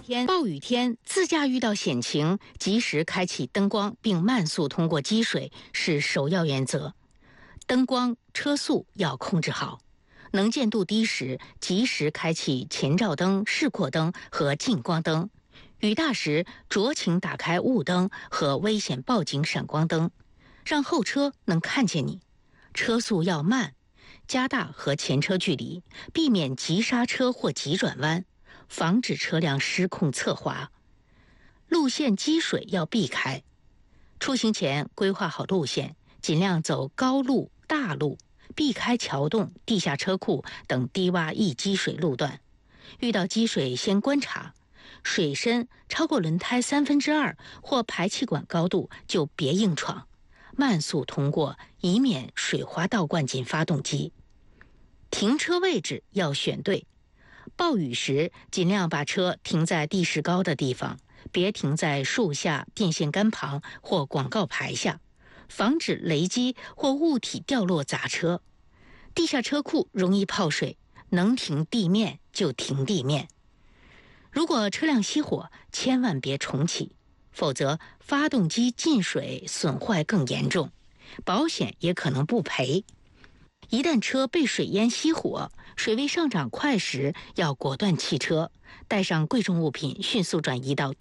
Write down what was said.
暴雨天，自驾遇到险情，及时开启灯光并慢速通过积水是首要原则。灯光、车速要控制好，能见度低时，及时开启前照灯、示廓灯和近光灯；雨大时，酌情打开雾灯和危险报警闪光灯，让后车能看见你。车速要慢，加大和前车距离，避免急刹车或急转弯，防止车辆失控侧滑。路线积水要避开，出行前规划好路线，尽量走高路、大路，避开桥洞、地下车库等低洼易积水路段。遇到积水先观察，水深超过轮胎2/3或排气管高度就别硬闯，慢速通过，以免水花倒灌进发动机。停车位置要选对，暴雨时尽量把车停在地势高的地方，别停在树下、电线杆旁或广告牌下，防止雷击或物体掉落砸车。地下车库容易泡水，能停地面就停地面。如果车辆熄火，千万别重启，否则发动机进水损坏更严重，保险也可能不赔。一旦车被水淹熄火，水位上涨快时，要果断弃车，带上贵重物品迅速转移到